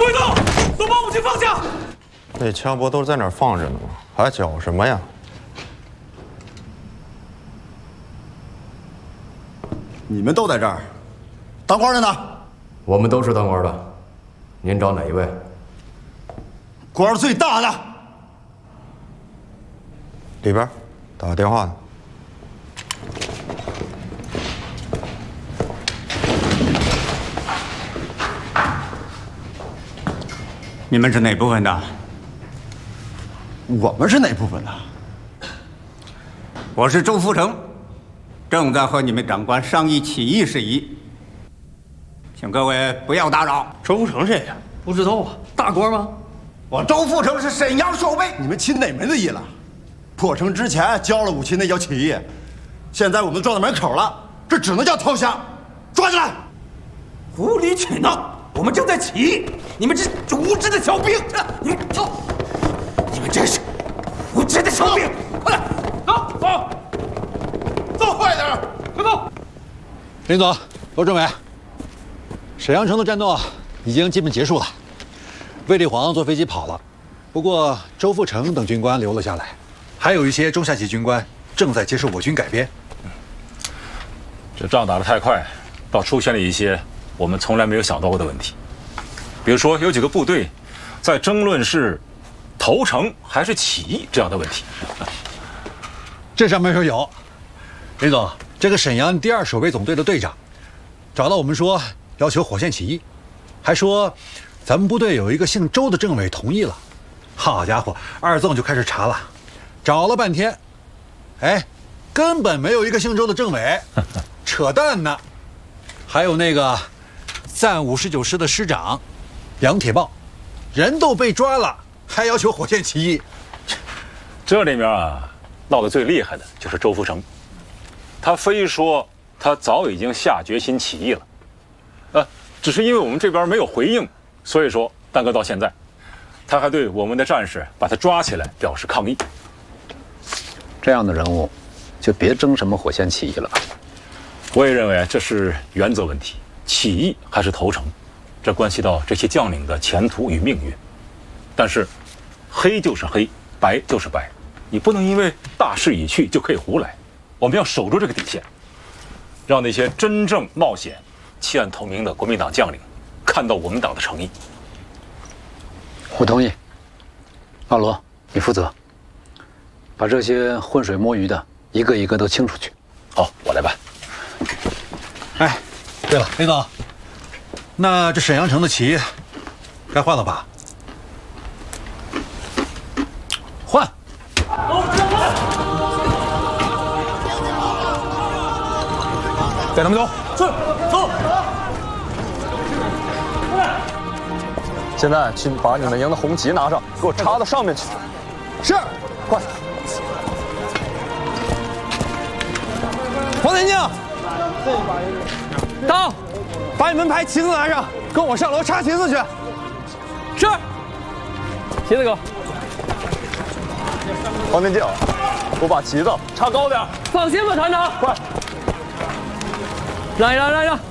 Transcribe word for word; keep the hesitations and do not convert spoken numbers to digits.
不许动！都把武器放下！ 那枪不都在那儿放着呢吗？还叫什么呀？ 你们都在这儿，当官的呢？ 我们都是当官的，您找哪一位？ 官最大的。 里边，打个电话呢。 你们是哪部分的？ 我们是哪部分的？ 我是周福成，正在和你们长官商议起义事宜，请各位不要打扰。 周福成谁呀？不知道啊，大官吗？ 我周福成是沈阳守备。 你们起哪门子义了？破城之前交了武器，那叫起义。现在我们撞到门口了，这只能叫投降。抓起来！ 无理取闹！ 我们正在起义，你们这无知的小兵，你们走，你们真是无知的小兵！快来，走走，走快点，快走！ 林总，罗政委，沈阳城的战斗已经基本结束了，卫立煌坐飞机跑了，不过周富成等军官留了下来，还有一些中下级军官正在接受我军改编。 这仗打得太快，倒出现了一些 我们从来没有想到过的问题，比如说有几个部队在争论是投诚还是起义这样的问题。 这上面说有，林总，这个沈阳第二守备总队的队长找到我们说要求火线起义，还说咱们部队有一个姓周的政委同意了。好家伙，二纵就开始查了，找了半天，哎，根本没有一个姓周的政委，扯淡呢。还有那个 赞五十九师的师长杨铁豹，人都被抓了，还要求火线起义。 这里面啊，闹得最厉害的就是周福成，他非说他早已经下决心起义了，呃，只是因为我们这边没有回应，所以说耽搁到现在。他还对我们的战士把他抓起来表示抗议。 这样的人物，就别争什么火线起义了。 我也认为这是原则问题。 起义还是投诚，这关系到这些将领的前途与命运。但是，黑就是黑，白就是白，你不能因为大势已去就可以胡来。我们要守住这个底线，让那些真正冒险、弃暗投明的国民党将领看到我们党的诚意。 我同意。阿罗，你负责，把这些浑水摸鱼的一个一个都清出去。 好，我来办。 哎。 对了，林总，那这沈阳城的旗该换了吧？换。 带他们走。是，走。 现在去把你们营的红旗拿上，给我插到上面去。 是，快。黄天静。 到，把你门牌旗子拿上，跟我上楼插旗子去。是。旗子给我。 黄天静，我把旗子插高点。 放心吧，团长。快。让一让，让一让。